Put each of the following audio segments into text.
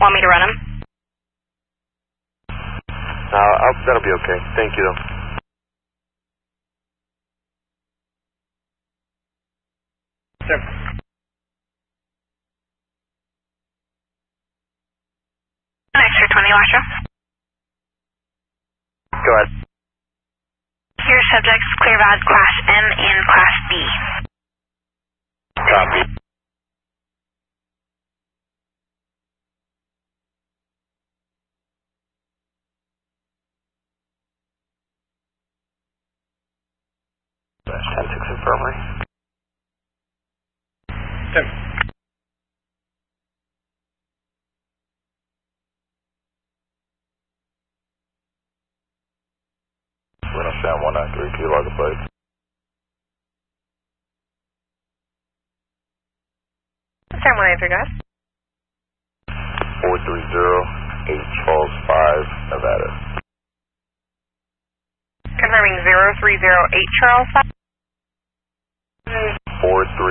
Want me to run them? That'll be okay. Thank you, though. Sir. Extra 20, Washer. Go ahead. Your subjects clear valid Class M and Class B. Copy. -10-6 infirmary. Sir. Reno Sam 193, key log of plates. Sam 183, go ahead. 430 8 Charles 5, Nevada. Confirming 0308 Charles. 430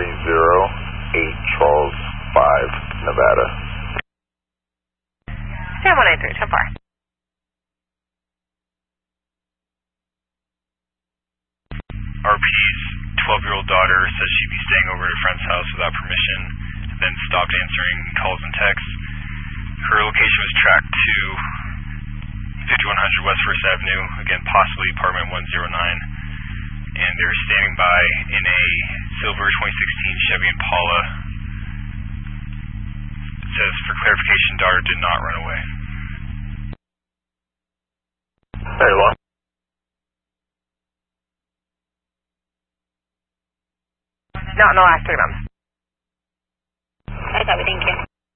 8 Charles 5, Nevada. Sam 183, so far. RP's 12-year-old daughter says she'd be staying over at a friend's house without permission, then stopped answering calls and texts. Her location was tracked to 5100 West 1st Avenue, again possibly apartment 109, and they're standing by in a silver 2016 Chevy Impala. It says, for clarification, daughter did not run away. Very well. Not in the last 3 months. I copy, thank you.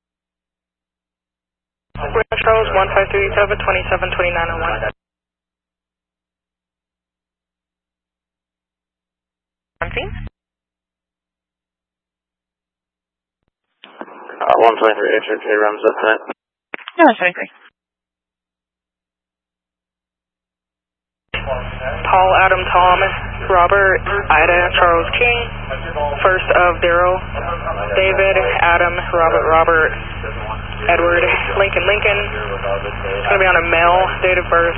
Charles 1537 272901. Something? 123 HRK runs up tonight. No, that's 23. Paul Adam Thomas Robert Ida Charles King, first of Daryl David Adam Robert Edward Lincoln. It's going to be on a male, date of birth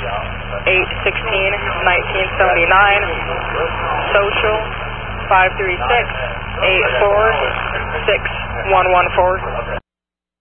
8/16/1979, social 536-846-114.